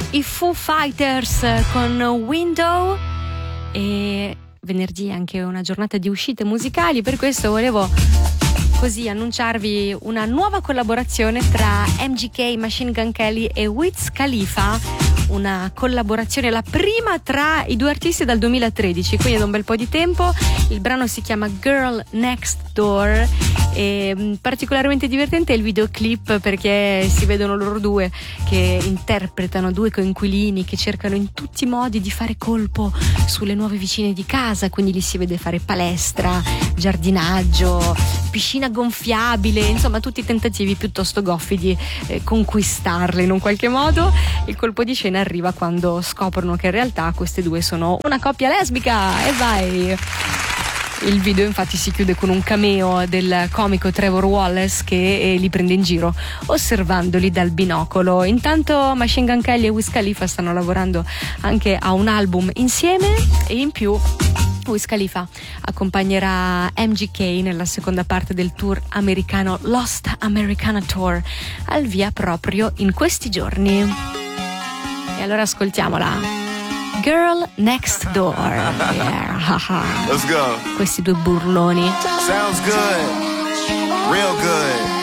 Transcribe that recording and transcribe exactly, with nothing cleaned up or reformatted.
i Foo Fighters con Window. E venerdì è anche una giornata di uscite musicali, per questo volevo così annunciarvi una nuova collaborazione tra M G K, Machine Gun Kelly e Wiz Khalifa. Una collaborazione, la prima tra i due artisti dal duemilatredici, quindi da un bel po' di tempo. Il brano si chiama Girl Next Door e particolarmente divertente è il videoclip, perché si vedono loro due che interpretano due coinquilini che cercano in tutti i modi di fare colpo sulle nuove vicine di casa, quindi li si vede fare palestra, giardinaggio, piscina gonfiabile, insomma tutti i tentativi piuttosto goffi di eh, conquistarle in un qualche modo. Il colpo di scena arriva quando scoprono che in realtà queste due sono una coppia lesbica e vai. Il video infatti si chiude con un cameo del comico Trevor Wallace che eh, li prende in giro osservandoli dal binocolo. Intanto Machine Gun Kelly e Wiz Khalifa stanno lavorando anche a un album insieme e in più Wiz Khalifa accompagnerà M G K nella seconda parte del tour americano Lost Americana Tour, al via proprio in questi giorni. E allora ascoltiamola. Girl Next Door. Yeah. Let's go. Questi due burloni. Sounds good. Real good.